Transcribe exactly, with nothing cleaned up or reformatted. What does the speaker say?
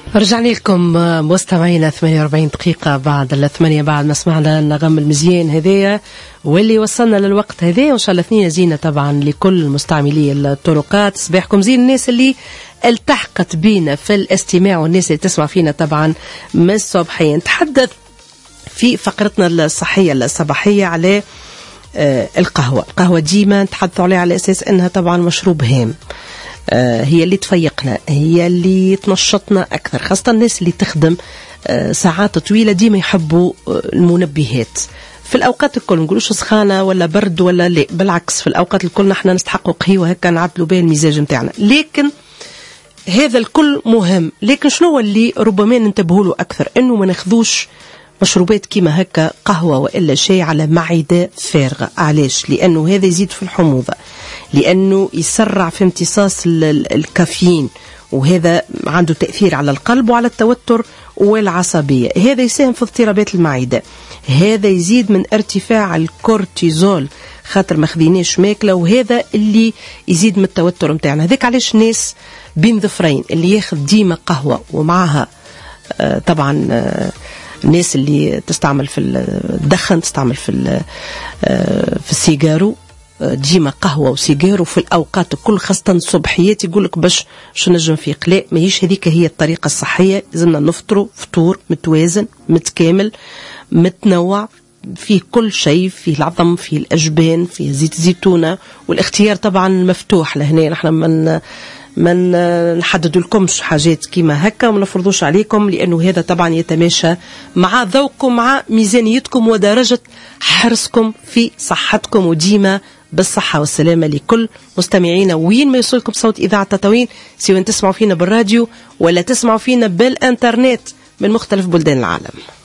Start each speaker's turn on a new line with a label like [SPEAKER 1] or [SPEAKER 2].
[SPEAKER 1] رجعنا لكم مستمعينا ثمانية وأربعين دقيقة بعد الثمانية، بعد ما سمعنا النغم المزيان هذايا واللي وصلنا للوقت هذايا. وإن شاء الله اثنين زينة طبعا لكل مستعملي الطرقات. صباحكم زين الناس اللي التحقت بينا في الاستماع والناس اللي تسمع فينا طبعا من الصبحية. نتحدث في فقرتنا الصحية الصباحية على آه القهوة. القهوة ديما نتحدثوا عليها على أساس أنها طبعا مشروب هام، آه هي اللي تفيقنا، هي اللي تنشطنا أكثر، خاصة الناس اللي تخدم آه ساعات طويلة ديما يحبوا آه المنبهات في الأوقات الكل. نقولوش سخانة ولا برد ولا لا، بالعكس في الأوقات الكل نحن نستحقوا قهوة هكا نعدلوا بها المزاج متاعنا. لكن هذا الكل مهم، لكن شنو اللي ربما ننتبهوا له أكثر؟ إنه ما ناخذوش مشروبات كيما هكا قهوة وإلا شيء على معدة فارغة. علاش؟ لأنه هذا يزيد في الحموضة، لأنه يسرع في امتصاص الكافيين، وهذا عنده تأثير على القلب وعلى التوتر والعصبية. هذا يساهم في اضطرابات المعدة، هذا يزيد من ارتفاع الكورتيزول خاطر ما خذيناش ماكلة، وهذا اللي يزيد من التوتر متاعنا. هذاك علاش ناس بين ظفرين اللي ياخذ ديما قهوة ومعها آه طبعا آه الناس اللي تستعمل في الدخن، تستعمل في في السيجارو، ديما قهوة وسيجارو في الأوقات الكل، خاصة الصبحيات. يقولك باش شو نجم فيق، لا ماهيش هذيك هي الطريقة الصحية. لازمنا نفطروا فطور متوازن متكامل متنوع، فيه كل شيء، فيه العظم، فيه الأجبان، فيه زيت الزيتونة، والاختيار طبعا مفتوح لهنا. نحن من من نحدد لكمش حاجات كيما هكا وما نفرضوش عليكم، لأنه هذا طبعا يتماشى مع ذوقكم، مع ميزانيتكم ودرجة حرصكم في صحتكم. وديما بالصحة والسلامة لكل مستمعينا وين ما يوصلكم صوت إذاعة تطاوين، سواء تسمعوا فينا بالراديو ولا تسمعوا فينا بالإنترنت من مختلف بلدان العالم.